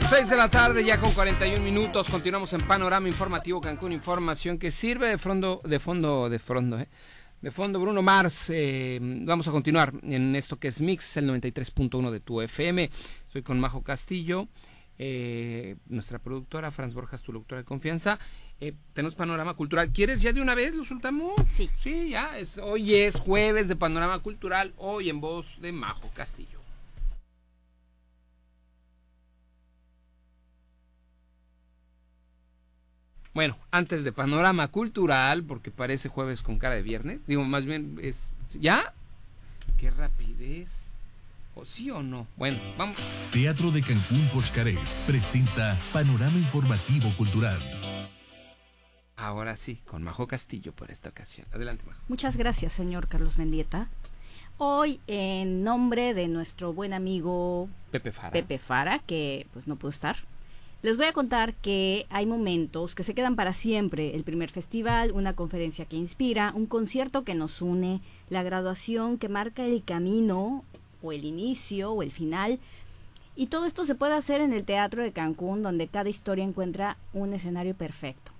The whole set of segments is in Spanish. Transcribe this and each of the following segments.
6 de la tarde, ya con 41 minutos. Continuamos en Panorama Informativo Cancún. Información que sirve de fondo, Bruno Mars. Vamos a continuar en esto que es Mix, el 93.1 de tu FM. Soy con Majo Castillo, nuestra productora, Franz Borjas, tu locutora de confianza. Tenemos Panorama Cultural. ¿Quieres ya de una vez lo soltamos? Sí. Sí, ya. Hoy es jueves de Panorama Cultural, hoy en voz de Majo Castillo. Bueno, antes de Panorama Cultural, porque parece jueves con cara de viernes, digo, más bien es... ¿Ya? ¡Qué rapidez! ¿O sí o no? Bueno, vamos. Teatro de Cancún Xcaret presenta Panorama Informativo Cultural. Ahora sí, con Majo Castillo por esta ocasión. Adelante, Majo. Muchas gracias, señor Carlos Mendieta. Hoy, en nombre de nuestro buen amigo Pepe Fara, que pues no pudo estar, les voy a contar que hay momentos que se quedan para siempre. El primer festival, una conferencia que inspira, un concierto que nos une, la graduación que marca el camino, o el inicio, o el final. Y todo esto se puede hacer en el Teatro de Cancún, donde cada historia encuentra un escenario perfecto.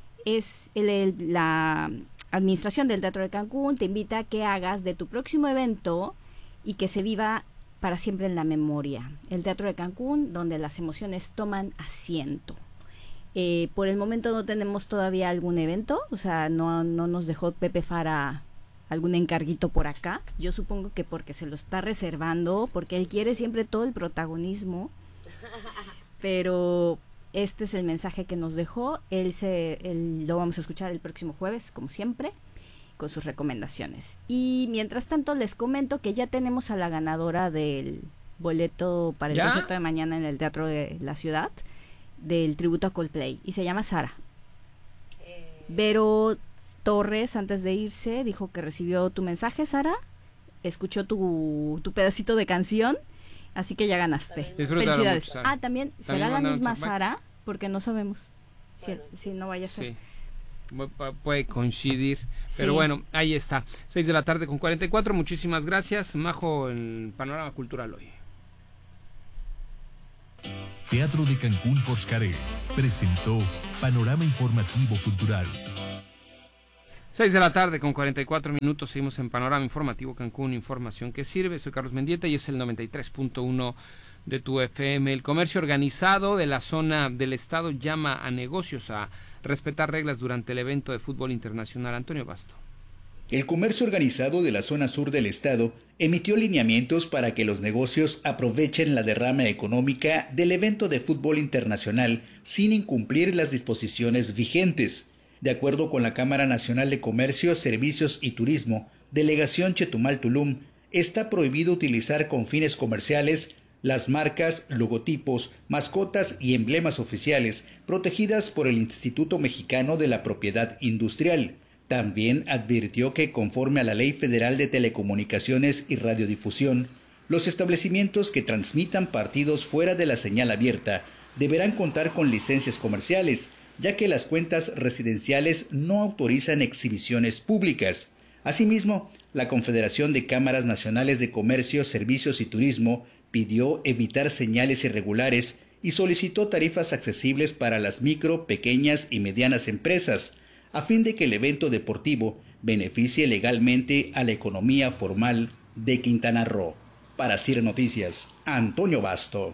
La administración del Teatro de Cancún te invita a que hagas de tu próximo evento y que se viva para siempre en la memoria. El Teatro de Cancún, donde las emociones toman asiento. Por el momento no tenemos todavía algún evento, o sea, no nos dejó Pepe Fara algún encarguito por acá. Yo supongo que porque se lo está reservando, porque él quiere siempre todo el protagonismo. Pero este es el mensaje que nos dejó. Él lo vamos a escuchar el próximo jueves, como siempre, con sus recomendaciones. Y mientras tanto les comento que ya tenemos a la ganadora del boleto para el concierto de mañana en el Teatro de la Ciudad, del tributo a Coldplay, y se llama Sara. Vero Torres, antes de irse, dijo que recibió tu mensaje, Sara, escuchó tu pedacito de canción, así que ya ganaste. Felicidades. Mucho, Sara. También será la misma Sara, porque no sabemos si no vaya a ser. Sí. Puede coincidir, pero bueno, ahí está, 6 de la tarde con 44, muchísimas gracias, Majo, en Panorama Cultural hoy. Teatro de Cancún Xcaret presentó Panorama Informativo Cultural. 6 de la tarde con 44 minutos, seguimos en Panorama Informativo Cancún, información que sirve. Soy Carlos Mendieta y es el 93.1 de tu FM. El comercio organizado de la zona del estado llama a negocios a respetar reglas durante el evento de fútbol internacional. Antonio Basto. El comercio organizado de la zona sur del estado emitió lineamientos para que los negocios aprovechen la derrama económica del evento de fútbol internacional sin incumplir las disposiciones vigentes. De acuerdo con la Cámara Nacional de Comercio, Servicios y Turismo, Delegación Chetumal Tulum, está prohibido utilizar con fines comerciales las marcas, logotipos, mascotas y emblemas oficiales protegidas por el Instituto Mexicano de la Propiedad Industrial. También advirtió que, conforme a la Ley Federal de Telecomunicaciones y Radiodifusión, los establecimientos que transmitan partidos fuera de la señal abierta deberán contar con licencias comerciales, ya que las cuentas residenciales no autorizan exhibiciones públicas. Asimismo, la Confederación de Cámaras Nacionales de Comercio, Servicios y Turismo pidió evitar señales irregulares y solicitó tarifas accesibles para las micro, pequeñas y medianas empresas, a fin de que el evento deportivo beneficie legalmente a la economía formal de Quintana Roo. Para CIR Noticias, Antonio Basto.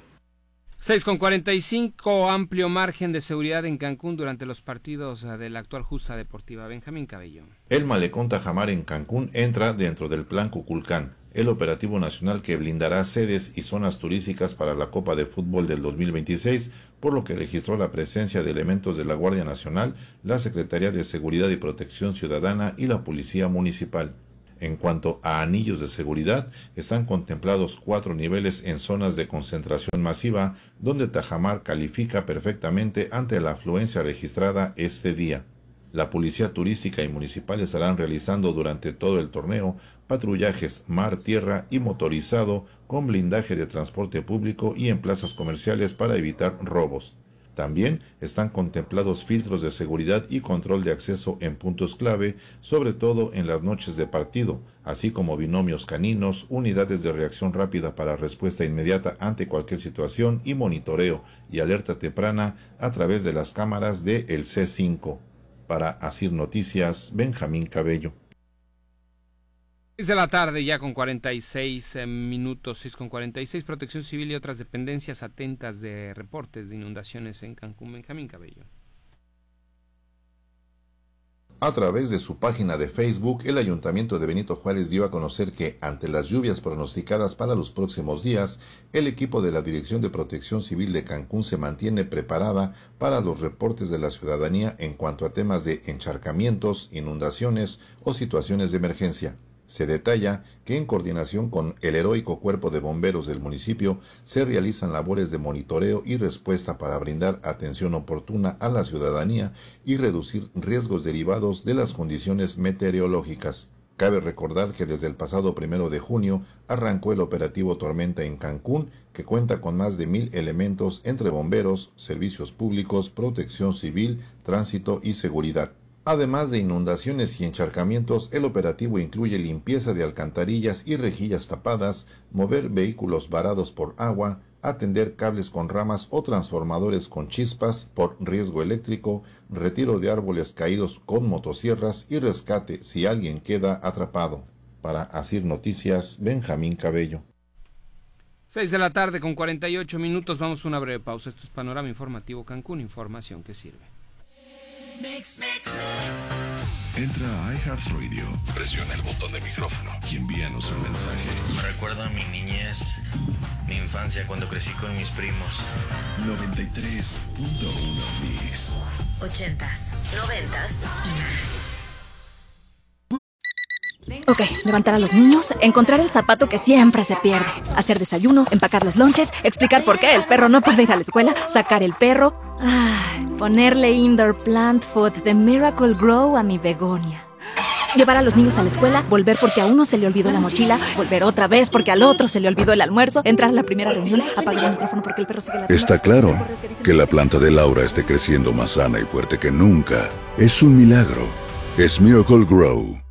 6:45, amplio margen de seguridad en Cancún durante los partidos de la actual justa deportiva. Benjamín Cabello. El malecón Tajamar en Cancún entra dentro del Plan Cuculcán, el operativo nacional que blindará sedes y zonas turísticas para la Copa de Fútbol del 2026, por lo que registró la presencia de elementos de la Guardia Nacional, la Secretaría de Seguridad y Protección Ciudadana y la Policía Municipal. En cuanto a anillos de seguridad, están contemplados 4 niveles en zonas de concentración masiva, donde Tajamar califica perfectamente ante la afluencia registrada este día. La Policía Turística y Municipal estarán realizando durante todo el torneo patrullajes mar, tierra y motorizado con blindaje de transporte público y en plazas comerciales para evitar robos. También están contemplados filtros de seguridad y control de acceso en puntos clave, sobre todo en las noches de partido, así como binomios caninos, unidades de reacción rápida para respuesta inmediata ante cualquier situación y monitoreo y alerta temprana a través de las cámaras de el C5. Para Asir Noticias, Benjamín Cabello. 6 de la tarde ya con 46 minutos, 6 con 46, Protección Civil y otras dependencias atentas de reportes de inundaciones en Cancún. Benjamín Cabello. A través de su página de Facebook, el Ayuntamiento de Benito Juárez dio a conocer que, ante las lluvias pronosticadas para los próximos días, el equipo de la Dirección de Protección Civil de Cancún se mantiene preparada para los reportes de la ciudadanía en cuanto a temas de encharcamientos, inundaciones o situaciones de emergencia. Se detalla que en coordinación con el heroico Cuerpo de Bomberos del municipio se realizan labores de monitoreo y respuesta para brindar atención oportuna a la ciudadanía y reducir riesgos derivados de las condiciones meteorológicas. Cabe recordar que desde el pasado 1 de junio arrancó el operativo Tormenta en Cancún, que cuenta con más de 1,000 elementos entre bomberos, servicios públicos, protección civil, tránsito y seguridad. Además de inundaciones y encharcamientos, el operativo incluye limpieza de alcantarillas y rejillas tapadas, mover vehículos varados por agua, atender cables con ramas o transformadores con chispas por riesgo eléctrico, retiro de árboles caídos con motosierras y rescate si alguien queda atrapado. Para Asir Noticias, Benjamín Cabello. 6 de la tarde con 48 minutos, vamos a una breve pausa. Esto es Panorama Informativo Cancún, información que sirve. Entra a iHeartRadio, presiona el botón de micrófono y envíanos un mensaje. Me recuerda a mi niñez, mi infancia cuando crecí con mis primos. 93.1 Mix. 80s, 90s y más. Ok, levantar a los niños, encontrar el zapato que siempre se pierde, hacer desayuno, empacar los lonches, explicar por qué el perro no puede ir a la escuela, sacar el perro, ponerle indoor plant food de Miracle Grow a mi begonia. Llevar a los niños a la escuela, volver porque a uno se le olvidó la mochila, volver otra vez porque al otro se le olvidó el almuerzo, entrar a la primera reunión, apagar el micrófono porque el perro sigue la... Está claro que la planta de Laura esté creciendo más sana y fuerte que nunca. Es un milagro. Es Miracle Grow.